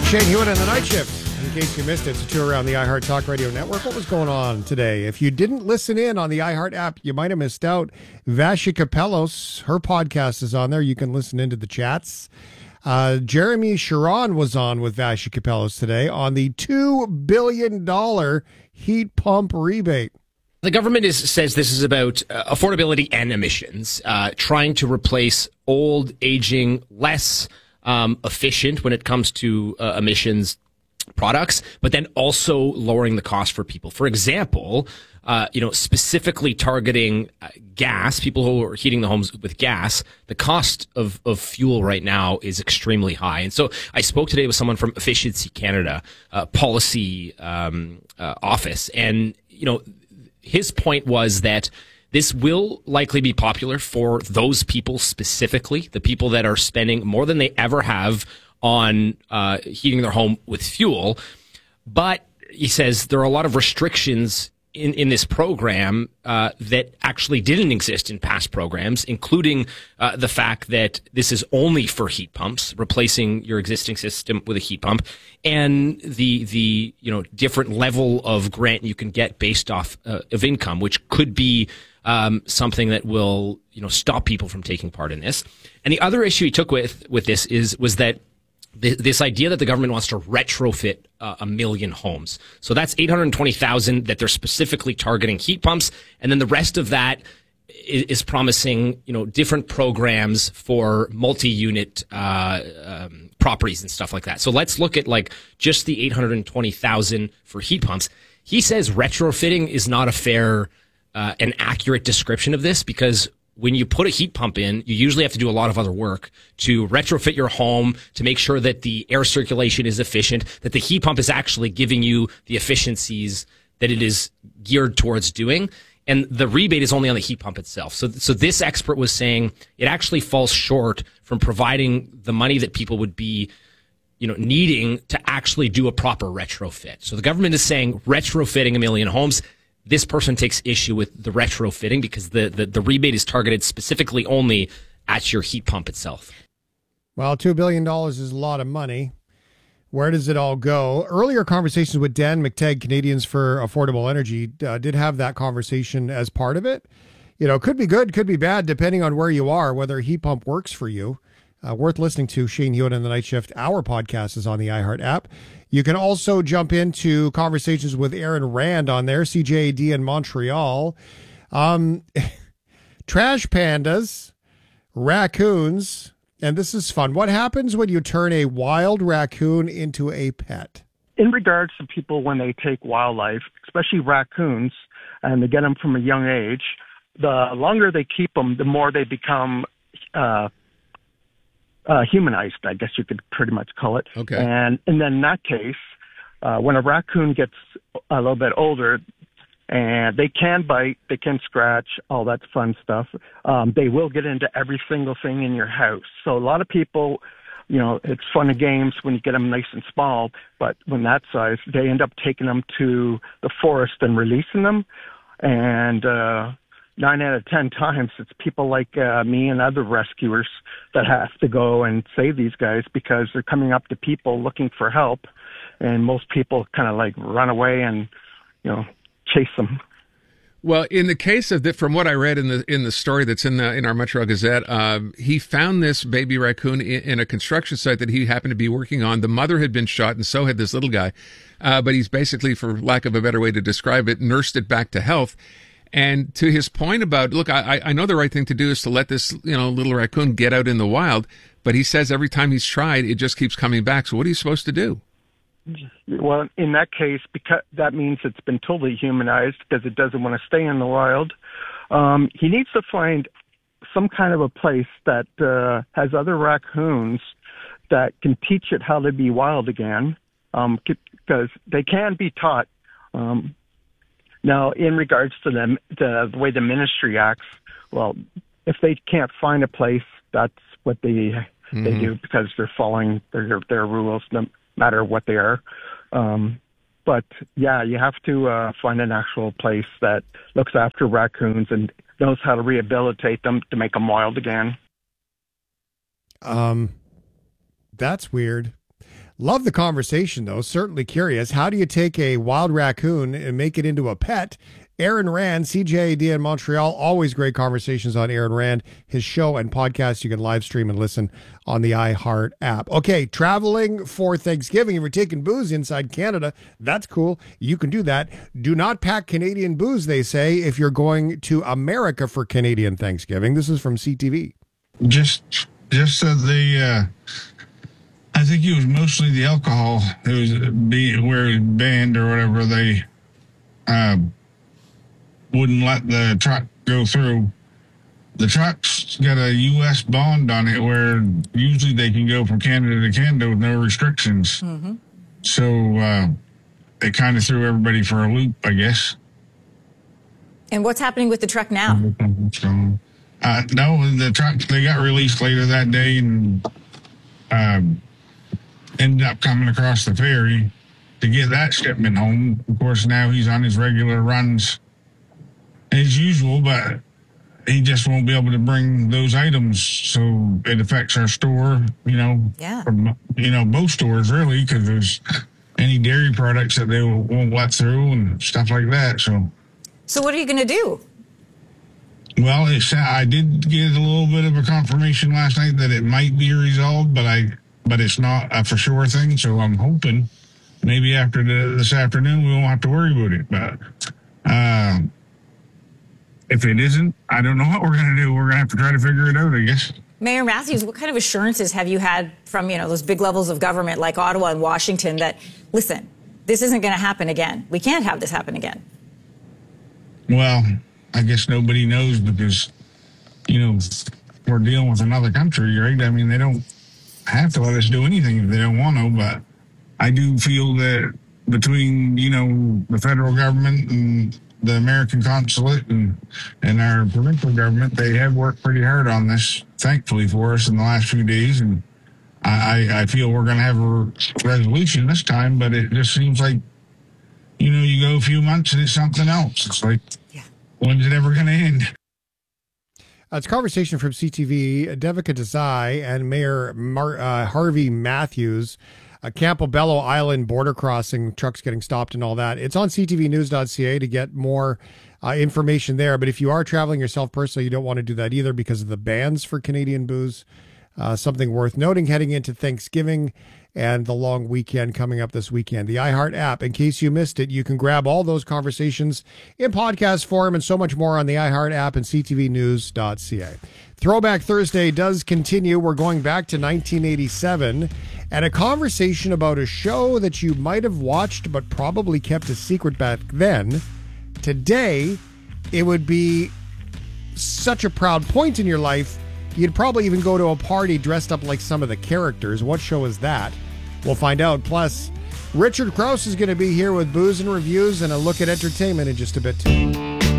Shane Hewitt and the Night Shift. In case you missed it, it's a tour around the iHeart Talk Radio Network. What was going on today? If you didn't listen in on the iHeart app, you might have missed out. Vasya Kapelos, her podcast is on there. You can listen into the chats. Jeremy Sharon was on with Vasya Kapelos today on the $2 billion heat pump rebate. The government says this is about affordability and emissions, trying to replace old, aging, less efficient when it comes to emissions products, but then also lowering the cost for people. For example, specifically targeting gas, people who are heating the homes with gas, the cost of fuel right now is extremely high. And so I spoke today with someone from Efficiency Canada policy office, and, his point was that this will likely be popular for those people specifically, the people that are spending more than they ever have on heating their home with fuel. But he says there are a lot of restrictions in this program that actually didn't exist in past programs, including the fact that this is only for heat pumps, replacing your existing system with a heat pump, and the different level of grant you can get based off of income, which could be something that will stop people from taking part in this. And the other issue he took with this was that this idea that the government wants to retrofit a million homes. So that's 820,000 that they're specifically targeting heat pumps. And then the rest of that is promising, different programs for multi-unit properties and stuff like that. So let's look at just the 820,000 for heat pumps. He says retrofitting is not a fair and accurate description of this, because when you put a heat pump in, you usually have to do a lot of other work to retrofit your home, to make sure that the air circulation is efficient, that the heat pump is actually giving you the efficiencies that it is geared towards doing. And the rebate is only on the heat pump itself. So this expert was saying it actually falls short from providing the money that people would be, needing to actually do a proper retrofit. So the government is saying retrofitting a million homes. This person takes issue with the retrofitting because the rebate is targeted specifically only at your heat pump itself. Well, $2 billion is a lot of money. Where does it all go? Earlier conversations with Dan McTagg, Canadians for Affordable Energy, did have that conversation as part of it. Could be good, could be bad, depending on where you are, whether a heat pump works for you. Worth listening to. Shane Hewitt and the Night Shift. Our podcast is on the iHeart app. You can also jump into conversations with Aaron Rand on there, CJAD in Montreal. Trash pandas, raccoons, and this is fun. What happens when you turn a wild raccoon into a pet? In regards to people when they take wildlife, especially raccoons, and they get them from a young age, the longer they keep them, the more they become humanized, I guess you could pretty much call it. Okay. And then in that case, when a raccoon gets a little bit older, and they can bite, they can scratch, all that fun stuff, they will get into every single thing in your house. So a lot of people, it's fun and games when you get them nice and small, but when that size, they end up taking them to the forest and releasing them. And 9 out of 10 times, it's people like me and other rescuers that have to go and save these guys because they're coming up to people looking for help, and most people kind of run away and chase them. Well, in the case of from what I read in the story that's in our Montreal Gazette, he found this baby raccoon in a construction site that he happened to be working on. The mother had been shot, and so had this little guy. But he's basically, for lack of a better way to describe it, nursed it back to health. And to his point about, look, I know the right thing to do is to let this, little raccoon get out in the wild, but he says every time he's tried, it just keeps coming back. So what are you supposed to do? Well, in that case, because that means it's been totally humanized because it doesn't want to stay in the wild. He needs to find some kind of a place that has other raccoons that can teach it how to be wild again, because they can be taught. Now, in regards to the way the ministry acts, well, if they can't find a place, that's what they do because they're following their rules, no matter what they are. But yeah, you have to find an actual place that looks after raccoons and knows how to rehabilitate them to make them wild again. That's weird. Love the conversation, though. Certainly curious. How do you take a wild raccoon and make it into a pet? Aaron Rand, CJAD in Montreal. Always great conversations on Aaron Rand. His show and podcast you can live stream and listen on the iHeart app. Okay, traveling for Thanksgiving. If you're taking booze inside Canada, that's cool. You can do that. Do not pack Canadian booze, they say, if you're going to America for Canadian Thanksgiving. This is from CTV. Just that they... I think it was mostly the alcohol. It was where it was banned or whatever. They wouldn't let the truck go through. The truck's got a U.S. bond on it where usually they can go from Canada to Canada with no restrictions. Mm-hmm. So they kind of threw everybody for a loop, I guess. And what's happening with the truck now? No, the truck, they got released later that day and ended up coming across the ferry to get that shipment home. Of course, now he's on his regular runs as usual, but he just won't be able to bring those items. So it affects our store, from, both stores really, because there's any dairy products that they won't let through and stuff like that. So what are you going to do? Well, I did get a little bit of a confirmation last night that it might be resolved, but it's not a for sure thing. So I'm hoping maybe after this afternoon we won't have to worry about it. But if it isn't, I don't know what we're going to do. We're going to have to try to figure it out, I guess. Mayor Matthews, what kind of assurances have you had from, those big levels of government like Ottawa and Washington that, listen, this isn't going to happen again. We can't have this happen again. Well, I guess nobody knows because, we're dealing with another country, right? I mean, they don't have to let us do anything if they don't want to, but I do feel that between, the federal government and the American consulate and our provincial government, they have worked pretty hard on this, thankfully for us in the last few days. And I feel we're going to have a resolution this time, but it just seems like, you go a few months and it's something else. It's like, when's it ever going to end? It's a conversation from CTV, Devika Desai and Mayor Harvey Matthews. Campobello Island border crossing, trucks getting stopped and all that. It's on ctvnews.ca to get more information there. But if you are traveling yourself personally, you don't want to do that either because of the bans for Canadian booze. Something worth noting heading into Thanksgiving and the long weekend coming up this weekend. The iHeart app, in case you missed it, you can grab all those conversations in podcast form and so much more on the iHeart app and ctvnews.ca. Throwback Thursday does continue. We're going back to 1987 and a conversation about a show that you might have watched but probably kept a secret back then. Today, it would be such a proud point in your life, you'd probably even go to a party dressed up like some of the characters. What show is that? We'll find out. Plus, Richard Krause is going to be here with booze and reviews and a look at entertainment in just a bit too.